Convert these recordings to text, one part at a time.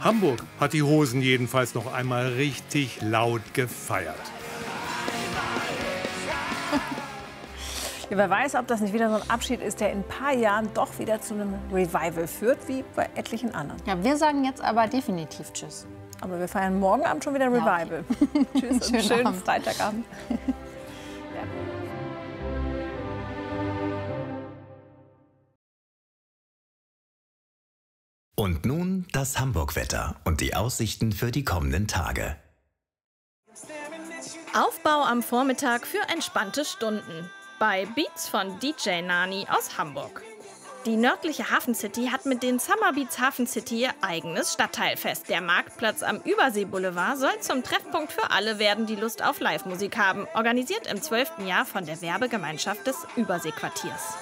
Hamburg hat die Hosen jedenfalls noch einmal richtig laut gefeiert. Ja, wer weiß, ob das nicht wieder so ein Abschied ist, der in ein paar Jahren doch wieder zu einem Revival führt, wie bei etlichen anderen. Ja, wir sagen jetzt aber definitiv Tschüss. Aber wir feiern morgen Abend schon wieder Revival. Ja, okay. Tschüss und schönen Freitagabend. Und nun das Hamburg-Wetter und die Aussichten für die kommenden Tage. Aufbau am Vormittag für entspannte Stunden. Bei Beats von DJ Nani aus Hamburg. Die nördliche Hafencity hat mit den Summer Beats Hafen City ihr eigenes Stadtteilfest. Der Marktplatz am Überseeboulevard soll zum Treffpunkt für alle werden, die Lust auf Live-Musik haben. Organisiert im 12. Jahr von der Werbegemeinschaft des Überseequartiers.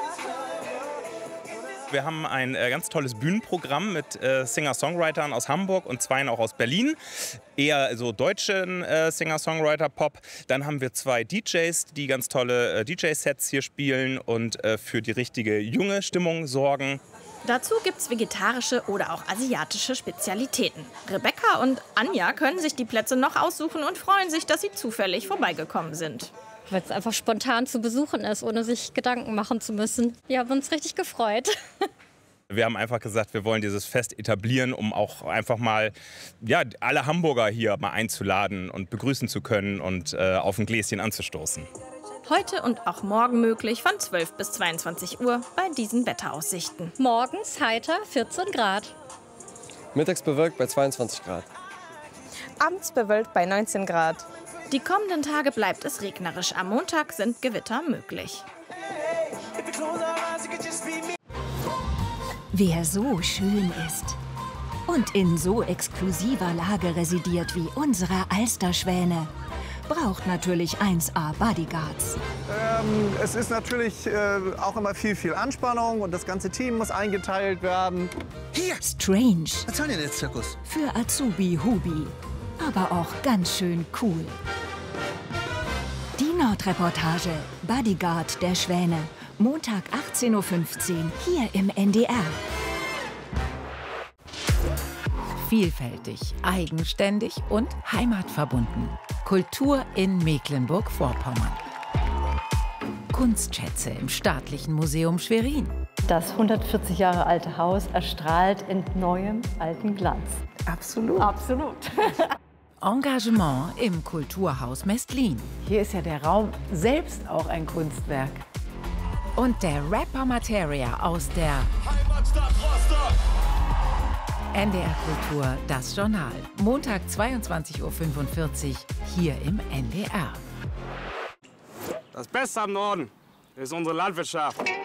Wir haben ein ganz tolles Bühnenprogramm mit Singer-Songwritern aus Hamburg und zwei auch aus Berlin. Eher so deutschen Singer-Songwriter-Pop. Dann haben wir zwei DJs, die ganz tolle DJ-Sets hier spielen und für die richtige junge Stimmung sorgen. Dazu gibt's vegetarische oder auch asiatische Spezialitäten. Rebecca und Anja können sich die Plätze noch aussuchen und freuen sich, dass sie zufällig vorbeigekommen sind. Weil es einfach spontan zu besuchen ist, ohne sich Gedanken machen zu müssen. Wir haben uns richtig gefreut. Wir haben einfach gesagt, wir wollen dieses Fest etablieren, um auch einfach mal alle Hamburger hier mal einzuladen und begrüßen zu können und auf ein Gläschen anzustoßen. Heute und auch morgen möglich von 12 bis 22 Uhr bei diesen Wetteraussichten. Morgens heiter 14 Grad. Mittags bewölkt bei 22 Grad. Abends bewölkt bei 19 Grad. Die kommenden Tage bleibt es regnerisch. Am Montag sind Gewitter möglich. Wer so schön ist und in so exklusiver Lage residiert wie unsere Alsterschwäne, braucht natürlich 1A Bodyguards. Es ist natürlich auch immer viel Anspannung und das ganze Team muss eingeteilt werden. Hier! Strange. Was soll denn der Zirkus? Für Azubi Hubi, aber auch ganz schön cool. Die Nordreportage Bodyguard der Schwäne. Montag 18:15 Uhr hier im NDR. Vielfältig, eigenständig und heimatverbunden. Kultur in Mecklenburg-Vorpommern. Kunstschätze im Staatlichen Museum Schwerin. Das 140 Jahre alte Haus erstrahlt in neuem alten Glanz. Absolut. Absolut. Engagement im Kulturhaus Mestlin. Hier ist ja der Raum selbst auch ein Kunstwerk. Und der Rapper Materia aus der NDR Kultur, das Journal. Montag 22:45 Uhr hier im NDR. Das Beste am Norden ist unsere Landwirtschaft.